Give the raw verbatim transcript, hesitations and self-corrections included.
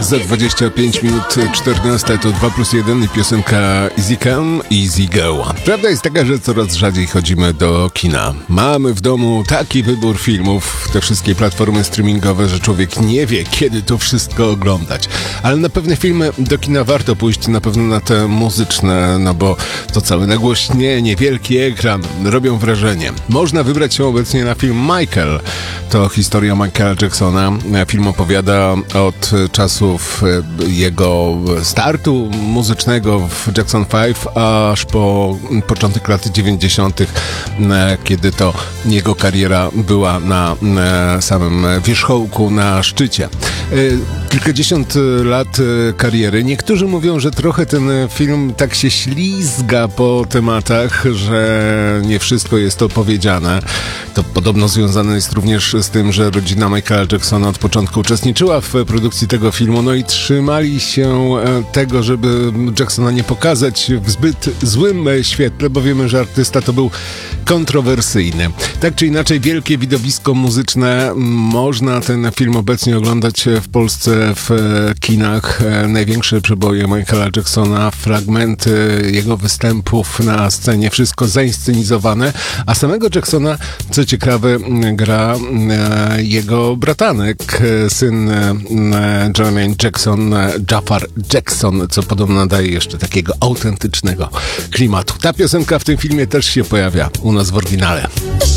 Za dwadzieścia pięć minut czternasta to dwa plus jeden i piosenka Easy Come, Easy Go. Prawda jest taka, że coraz rzadziej chodzimy do kina. Mamy w domu taki wybór filmów, te wszystkie platformy streamingowe, że człowiek nie wie, kiedy to wszystko oglądać. Ale na pewne filmy do kina warto pójść, na pewno na te muzyczne, no bo to całe nagłośnienie, wielki ekran robią wrażenie. Można wybrać się obecnie na film Michael. To historia Michaela Jacksona. Film opowiada od czasów jego startu muzycznego w Jackson pięć aż po początek lat dziewięćdziesiątych, kiedy to jego kariera była na samym wierzchołku, na szczycie. Kilkadziesiąt lat kariery. Niektórzy mówią, że trochę ten film tak się ślizga po tematach, że nie wszystko jest opowiedziane. To podobno związane jest również z tym, że rodzina Michaela Jacksona od początku uczestniczyła w produkcji tego filmu, no i trzymali się tego, żeby Jacksona nie pokazać w zbyt złym świetle, bo wiemy, że artysta to był kontrowersyjny. Tak czy inaczej, wielkie widowisko muzyczne. Można ten film obecnie oglądać w Polsce w kinach. Największe przeboje Michaela Jacksona, fragmenty jego występów na scenie, wszystko zainscenizowane, a samego Jacksona, co ciekawe, gra jego bratanek, syn Jermaine Jackson, Jafar Jackson, co podobno nadaje jeszcze takiego autentycznego klimatu. Ta piosenka w tym filmie też się pojawia u nas w oryginale.